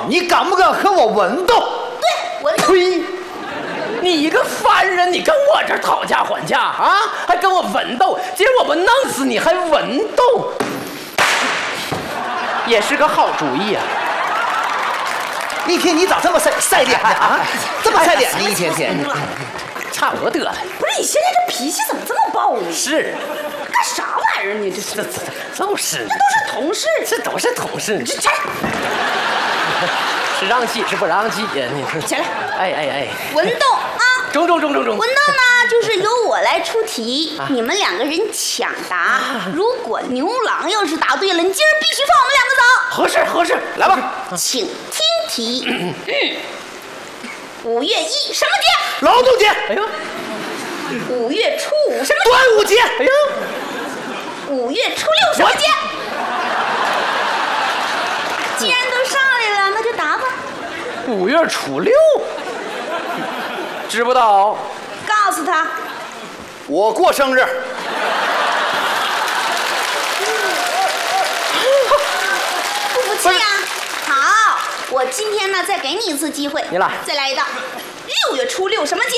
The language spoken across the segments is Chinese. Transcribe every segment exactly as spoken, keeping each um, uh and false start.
你敢不敢和我文斗？ 对，文斗。 呸！你一个凡人，你跟我这讨价还价啊？还跟我文斗？今儿我不弄死你，还文斗？也是个好主意啊！ 一天你咋这么晒晒脸呢？啊，这么晒脸呢？一天天， 差不多得了。 不是你现在这脾气怎么这么暴呢？ 是， 干啥玩意儿？你这这这就是， 这都是同事， 这都是同事。 这这是让挤是不让挤呀？你起来， 哎哎哎， 文斗啊！ 中中中中中。 文斗呢，就是由我来出题，你们两个人抢答。如果牛郎要是答对了，你今儿必须放我们两个走。 合适合适，来吧， 请听题。嗯，五月一什么节？ 劳动节。 哎呦， 五月初五什么节？ 端午节。 哎呦， 五月初六什么节？既然都上来了，那就答吧。 五月初六，知不道？ 告诉他， 我过生日。 不服气呀？好，我今天呢再给你一次机会， 你来， 再来一道。六月初六什么节？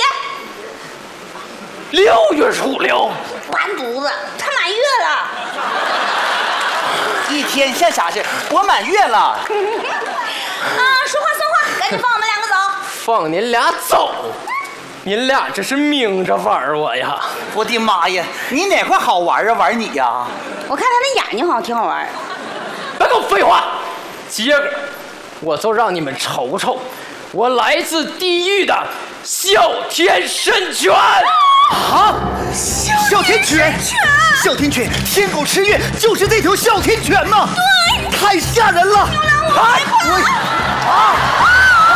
六月初六， 完犊子，他满月了。 一天像啥事？我满月了。 啊，说话算话，赶紧放我们两个走。 放您俩走，您俩这是明着玩我呀！ 我的妈呀，你哪块好玩啊？玩你呀？ 我看他那眼睛好像挺好玩。 别跟我废话，接着我就让你们瞅瞅，我来自地狱的哮天神拳。 啊！哮天犬，哮天犬，天狗吃月就是这条哮天犬呐！ 对， 太吓人了！ 牛郎，我害怕。 啊啊！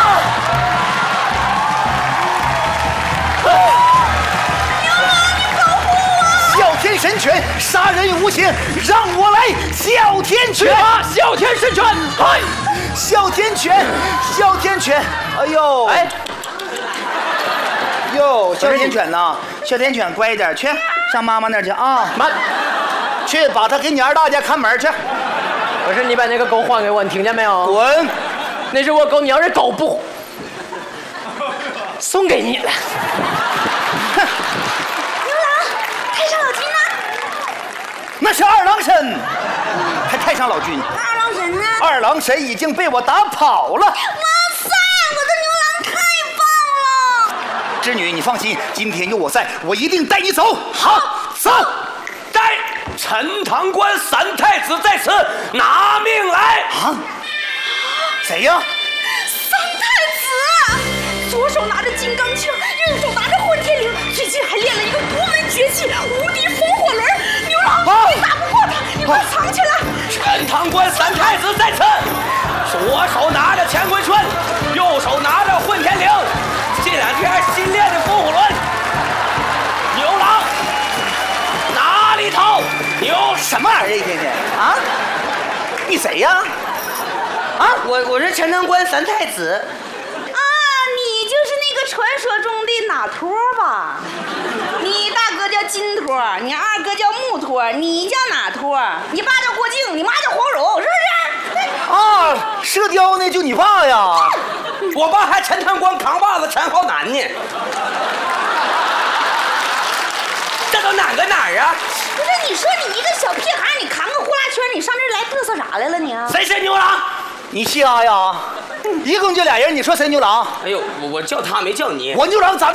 牛郎，你保护我！ 哮天神犬杀人无情，让我来！哮天犬， 哮天神犬，嗨！ 哮天犬，哮天犬，哎呦， 哎。 哟，哮天犬呐，哮天犬乖一点，去上妈妈那儿去啊！ 慢， 去把它给你二大家看门去。 不是你把那个狗还给我，你听见没有？ 滚！ 那是我狗，你要是狗不，送给你了。 哼！ 牛郎，太上老君呢？ 那是二郎神，还太上老君。 二郎神呢？ 二郎神已经被我打跑了。 哇塞，我的牛郎太棒了！ 织女，你放心，今天有我在，我一定带你走。好，走。 带陈塘关三太子在此，拿命来！ 啊？谁呀？ 三太子，左手拿着金刚枪，右手拿着混天绫，最近还练了一个独门绝技无敌风火轮。牛郎，你打不过他，你快藏起来！ 陈塘关三太子在此，左手拿着乾坤圈，右手拿着混天绫，这两天新练的风火轮。牛郎，哪里逃？牛什么玩意儿？一天天啊？你谁呀？ 啊，我我是陈塘关三太子。 啊，你就是那个传说中的哪托吧？你大哥叫金托，你二哥叫木托，你叫哪托？你爸叫郭靖，你妈叫黄蓉，是不是？ 啊，射雕呢？就你爸呀？ 我爸还陈塘关扛把子陈浩南呢。这都哪个哪儿啊？ 不是，你说你一个小屁孩，你扛个呼啦圈，你上这儿来嘚瑟啥来了你？ 谁是牛郎？ 你瞎呀？一共就俩人，你说谁牛郎？ 哎呦，我我叫他没叫你。 我牛郎咋的？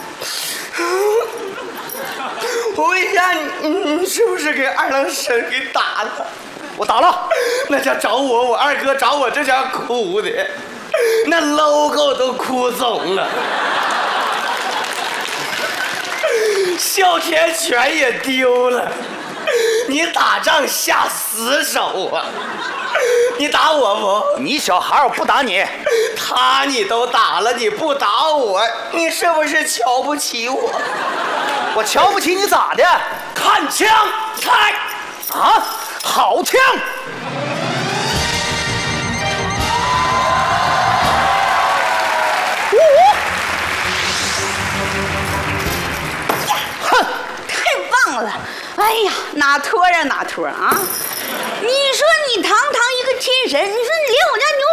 我问一下你，你是不是给二郎神给打了？ 我打了。 那家找我，我二哥找我，这家哭的，那 logo 都哭肿了。哮天犬也丢了，你打仗下死手啊！你打我不？ 你小孩，我不打你。 他你都打了，你不打我，你是不是瞧不起我？ 我瞧不起你咋的？ 看枪，开！ 啊，好枪！ 哼，太棒了！哎呀，哪托啊哪托啊！你说你堂堂一个天神，你说你连我家牛